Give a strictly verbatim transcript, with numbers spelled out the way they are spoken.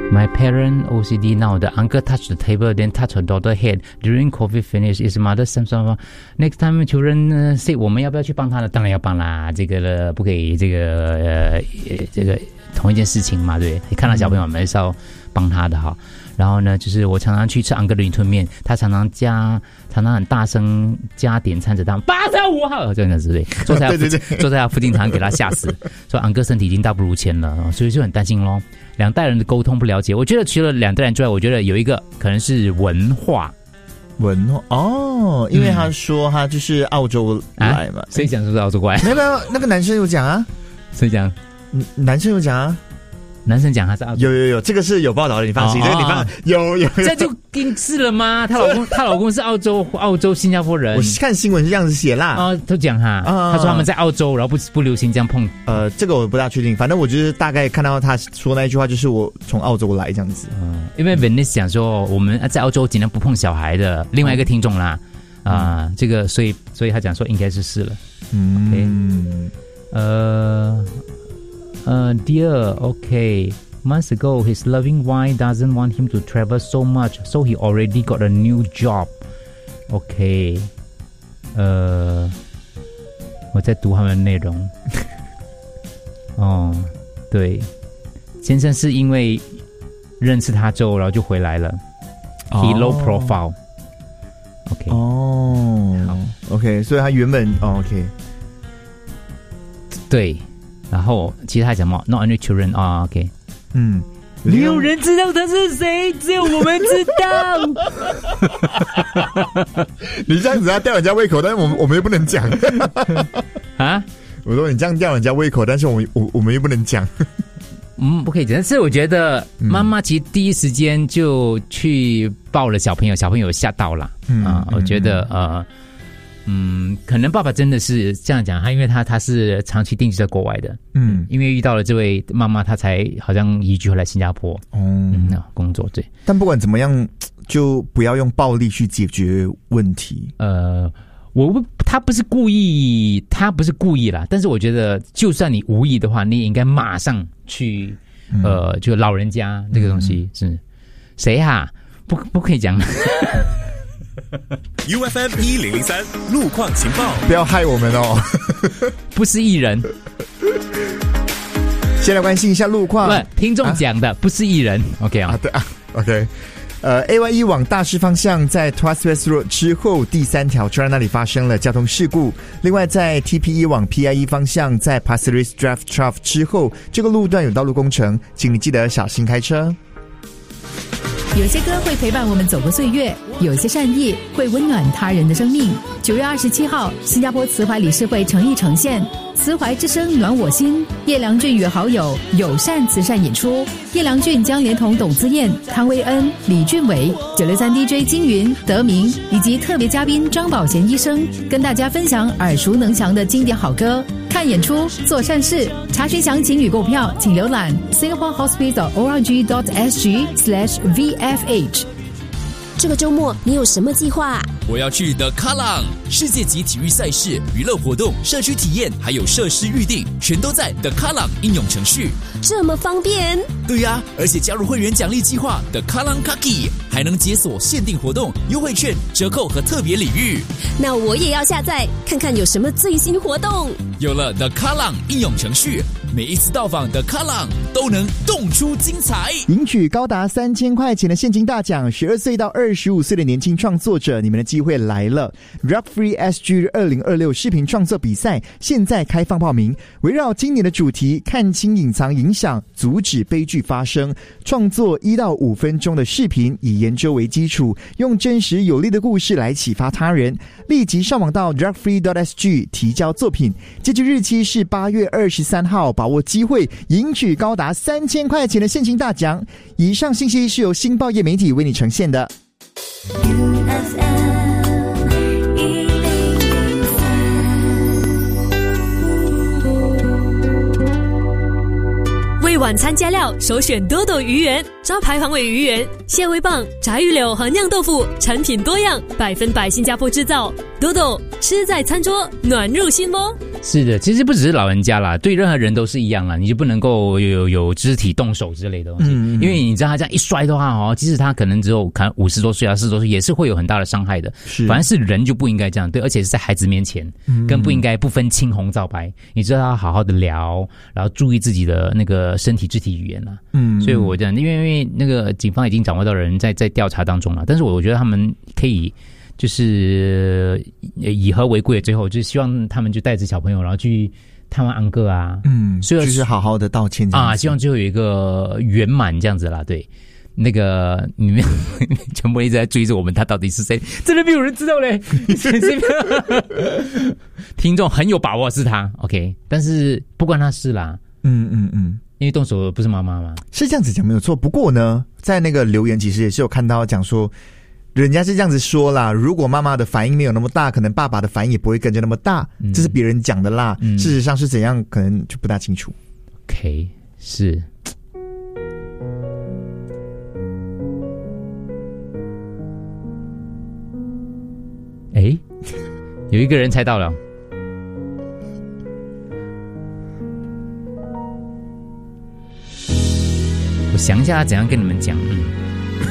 My parent O C D now. The uncle touched the table, then touched her daughter's head. During COVID finish, his mother said, "Next time children say 我们要不要去帮他呢？当然要帮啦，这个不可以这个呃这个同一件事情嘛，对，看到小朋友们是要帮他的哈。然后呢，就是我常常去吃昂哥的云吞面，他常常加，常常很大声加点餐着他八十五号这样子之类，坐在他对对对坐在他附近，常常给他吓死，说昂哥身体已经大不如前了，所以就很担心咯。两代人的沟通不了解，我觉得除了两代人之外，我觉得有一个可能是文化。 文化哦，因为他说他就是澳洲来嘛， 谁讲说是澳洲过来？ 没有没有，那个男生有讲啊， 谁讲？ 男生有讲啊。 男生讲他是澳洲， 有有有，这个是有报道的，你放心，哦、这个你放有有， 这就定是了吗？她老公，她老公是澳洲澳洲新加坡人， 我看新闻是这样子写啦。 啊、哦，都讲哈，啊、他说他们在澳洲，然后不不流行这样碰。 呃，这个我不大确定，反正我就是大概看到他说那一句话，就是我从澳洲来这样子。 嗯，因为 Venice 讲说我们在澳洲尽量不碰小孩的，另外一个听众啦，啊、呃嗯，这个所以所以他讲说应该是是了。 嗯， okay, 呃呃 ，Dear OK。Months ago, his loving wife doesn't want him to travel so much, so he already got a new job. OK， 呃，我在读他们的内容。哦，对，先生是因为认识他之后，然后就回来了。Oh. He low profile. OK， 哦、oh. ，OK， 所以他原本、哦、OK， 对，然后其实他讲嘛 ，Not only children 啊、oh, ，OK。 嗯， 没有人知道他是谁，只有我们知道。 你这样子要吊人家胃口，但是我们我们又不能讲啊！ 我说你这样吊人家胃口，但是我们我我们又不能讲。 嗯，不可以讲。但是我觉得妈妈其实第一时间就去抱了小朋友，小朋友吓到了。嗯啊、呃，我觉得呃。嗯，可能爸爸真的是这样讲，他因为他他是长期定居在国外的，嗯，因为遇到了这位妈妈，他才好像移居回来新加坡，哦、嗯，工作对。 但不管怎么样，就不要用暴力去解决问题。 呃，我不，他不是故意，他不是故意啦。但是我觉得，就算你无意的话，你也应该马上去，嗯、呃，就老人家这个东西、嗯、是谁哈、啊？不，不可以讲。 U F M 一零零三路况情报， 不要害我们哦！ 不是艺人。 先来关心一下路况。 不，听众讲的、啊、不是艺人。OK 啊， 啊对啊 ，OK。呃 ，A Y 一往大师方向在 Tuas West Road 之后第三条车站那里发生了交通事故。另外，在 T P 一往 P I 一方向在 Pasir Ris Drive Trough 之后，这个路段有道路工程，请你记得小心开车。 有些歌会陪伴我们走过岁月，有些善意会温暖他人的生命。九月二十七号，新加坡慈怀理事会诚意呈现慈怀之声暖我心，叶良俊与好友友善慈善演出。叶良俊将连同董姿燕、汤威恩、李俊伟、九六三 D J 金云、德明以及特别嘉宾张宝贤医生，跟大家分享耳熟能详的经典好歌。看演出，做善事。查询详情与购票，请浏览 singapore hospital dot org dot s g slash v f h。 这个周末你有什么计划？ 我要去 The Kallang 世界级体育赛事、娱乐活动、社区体验，还有设施预定，全都在 The Kallang 应用程序。 这么方便？ 对呀、啊，而且加入会员奖励计划 The Kallang Kaki， 还能解锁限定活动、优惠券、折扣和特别礼遇。 那我也要下载看看有什么最新活动。 有了 The Kallang 应用程序，每一次到访 The Kallang 都能动出精彩， 赢取高达三千块钱的现金大奖。十二岁到二十五岁的年轻创作者，你们的机会来了 ！Rap Free S G 二零二六视频创作比赛现在开放报名，围绕今年的主题“看清隐藏影响，阻止悲剧发生”，创作一到五分钟的视频，以研究为基础，用真实有力的故事来启发他人。立即上网到 rap free dot s g 提交作品，截止日期是八月二十三号，把握机会赢取高达三千块钱的现金大奖。以上信息是由新报业媒体为你呈现的。 为晚餐加料，首选多多鱼圆， 招牌黄尾鱼圆、蟹味棒、炸鱼柳和酿豆腐，产品多样，百分百新加坡制造。多多吃在餐桌，暖入心窝。 是的，其实不只是老人家啦，对任何人都是一样啦，你就不能够有有肢体动手之类的东西，嗯、因为你知道他这样一摔的话哦，即使他可能只有可能五十多岁啊、四十多岁，也是会有很大的伤害的。是，反正是人就不应该这样，对，而且是在孩子面前，嗯、更不应该不分青红皂白，你知道要好好的聊，然后注意自己的那个身体肢体语言啦。嗯，所以我这样，因为因为那个警方已经掌握到人在在调查当中了，但是我我觉得他们可以。就是以和为贵，最后就是希望他们就带着小朋友，然后去探望安哥啊， 嗯，所以就是好好的道歉啊，希望最后有一个圆满这样子啦。对，那个你们全部一直在追着我们，他到底是谁？真的没有人知道嘞。听众很有把握是他 ，OK， 但是不关他事啦。嗯嗯嗯。因为动手不是妈妈嘛， 是这样子讲没有错。不过呢，在那个留言其实也是有看到讲说。人家是这样子说啦，如果妈妈的反应没有那么大，可能爸爸的反应也不会跟着那么大，嗯、这是别人讲的啦、嗯。事实上是怎样，可能就不大清楚。 OK， 是。哎，有一个人猜到了。我想一下怎样跟你们讲，嗯。